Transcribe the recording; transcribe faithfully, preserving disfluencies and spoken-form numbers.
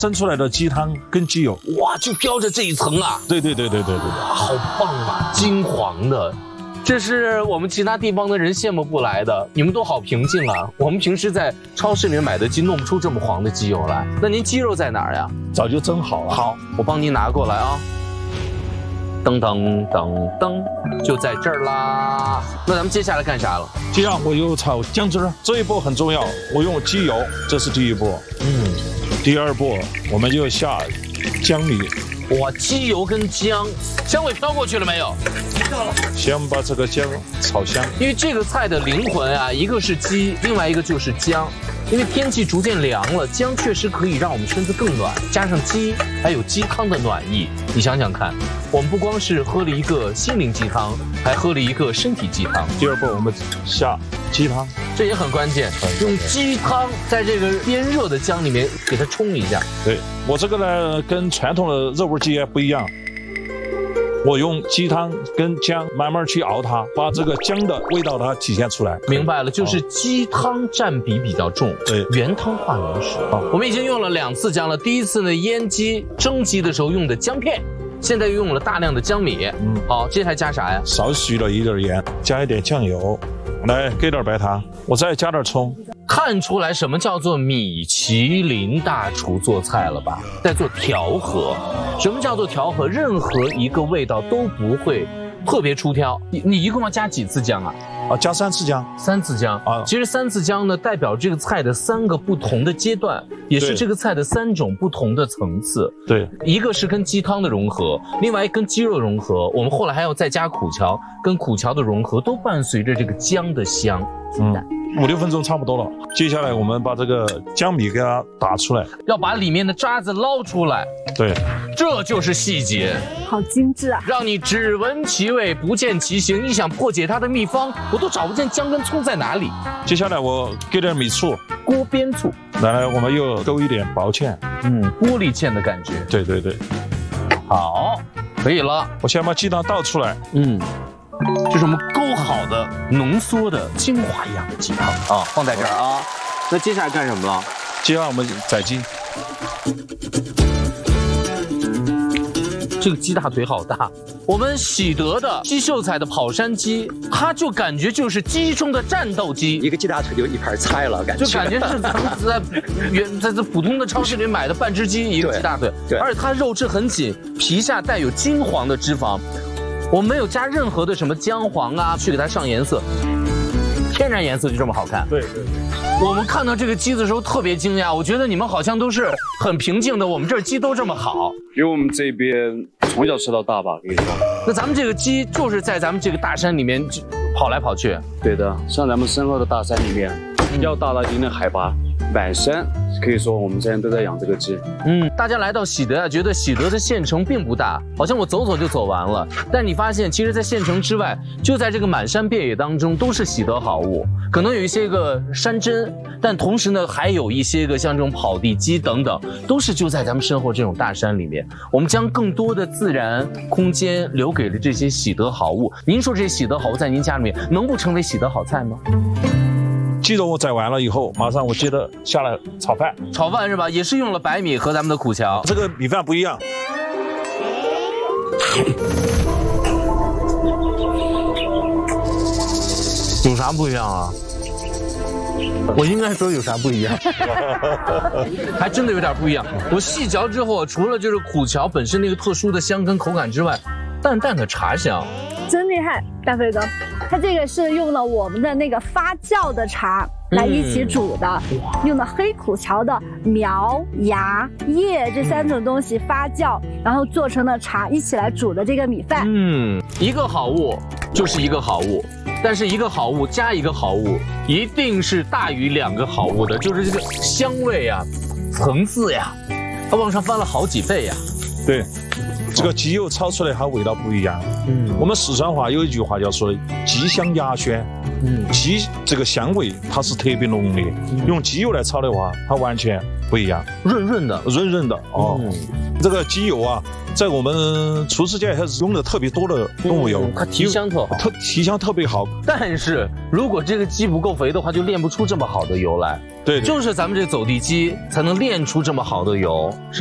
蒸出来的鸡汤跟鸡油， 哇，就标着这一层啊！ 对对对对对对对， 好棒啊，金黄的。这是我们其他地方的人羡慕不来的，你们都好平静啊！我们平时在超市里面买的鸡弄不出这么黄的鸡油来。那您鸡肉在哪儿呀？ 早就蒸好了。 好，我帮您拿过来啊。噔噔噔噔，就在这儿啦。那咱们接下来干啥了？ 接下来我又炒姜汁儿，这一步很重要。我用鸡油，这是第一步。嗯，第二步我们就下姜米。 哇，鸡油跟姜，香味飘过去了没有？ 先把这个姜炒香， 因为这个菜的灵魂啊，一个是鸡，另外一个就是姜。因为天气逐渐凉了，姜确实可以让我们身子更暖，加上鸡还有鸡汤的暖意，你想想看，我们不光是喝了一个心灵鸡汤，还喝了一个身体鸡汤。 第二步我们下鸡汤， 这也很关键，用鸡汤在这个边热的姜里面给它冲一下。 对，我这个呢跟传统的肉味鸡不一样。我用鸡汤跟姜慢慢去熬它，把这个姜的味道它体现出来。 明白了，就是鸡汤占比比较重， 对， 原汤化原食。我们已经用了两次姜了，第一次呢腌鸡、蒸鸡的时候用的姜片，现在又用了大量的姜米。嗯，好，接下来加啥呀？ 少许了一点盐，加一点酱油，来给点白糖，我再加点葱。 看出来什么叫做米其林大厨做菜了吧？在做调和。什么叫做调和？任何一个味道都不会特别出挑。你你一共要加几次姜啊？ 啊，加三次姜。 三次姜啊。其实三次姜呢，代表这个菜的三个不同的阶段，也是这个菜的三种不同的层次。 对， 一个是跟鸡汤的融合，另外跟鸡肉融合，我们后来还要再加苦荞，跟苦荞的融合，都伴随着这个姜的香。 嗯。五六分钟差不多了，接下来我们把这个姜米给它打出来， 要把里面的渣子捞出来。 对， 这就是细节， 好精致啊！ 让你只闻其味不见其形。你想破解它的秘方，我都找不见姜跟葱在哪里。 接下来我给点米醋， 锅边醋。 来来，我们又勾一点薄芡， 嗯，玻璃芡的感觉。 对对对， 好，可以了。 我先把鸡汤倒出来， 嗯。这是我们勾好的、浓缩的精华一样的鸡汤啊，放在这儿啊。那接下来干什么了？ 接下来我们宰鸡。 这个鸡大腿好大。我们喜德的鸡秀才的跑山鸡，它就感觉就是鸡中的战斗机， 一个鸡大腿就一盘菜了，感觉就感觉是咱们在原在这普通的超市里买的半只鸡，一个鸡大腿， 对， 而且它肉质很紧，皮下带有金黄的脂肪。我们没有加任何的什么姜黄啊，去给它上颜色，天然颜色就这么好看。 对对对。 我们看到这个鸡的时候特别惊讶，我觉得你们好像都是很平静的，我们这儿鸡都这么好。 因为我们这边从小吃到大吧，跟你说。 那咱们这个鸡就是在咱们这个大山里面跑来跑去。 对的，像咱们身后的大山里面，要达到一定的海拔，满山可以说我们现在都在养这个鸡。 嗯，大家来到喜德啊，觉得喜德的县城并不大，好像我走走就走完了。但你发现，其实，在县城之外，就在这个满山遍野当中，都是喜德好物。可能有一些个山珍，但同时呢，还有一些个像这种跑地鸡等等，都是就在咱们身后这种大山里面。我们将更多的自然空间留给了这些喜德好物。您说这些喜德好物在您家里面能不成为喜德好菜吗？ 鸡肉我宰完了以后，马上我接着下来炒饭。 炒饭是吧？也是用了白米和咱们的苦荞。 这个米饭不一样。 有啥不一样啊？我应该说有啥不一样？还真的有点不一样。我细嚼之后，除了就是苦荞本身那个特殊的香跟口感之外，淡淡的茶香。 真厉害，大飞哥，它这个是用了我们的那个发酵的茶来一起煮的，嗯、用的黑苦荞的苗、芽、叶这三种东西发酵，然后做成了茶，一起来煮的这个米饭。 嗯，一个好物就是一个好物，但是一个好物加一个好物，一定是大于两个好物的，就是这个香味呀、层次呀，它往上翻了好几倍呀。 对。 这个鸡油炒出来它味道不一样。 嗯， 我们四川话有一句话叫说的鸡香鸭鲜， 嗯， 鸡这个香味它是特别浓的，用鸡油来炒的话，它完全不一样， 润润的， 润润的哦。 嗯这个鸡油啊，在我们厨师界还是用的特别多的动物油， 嗯它提香特好， 特提香特别好。 但是如果这个鸡不够肥的话，就炼不出这么好的油来。 对，对就是咱们这走地鸡才能炼出这么好的油。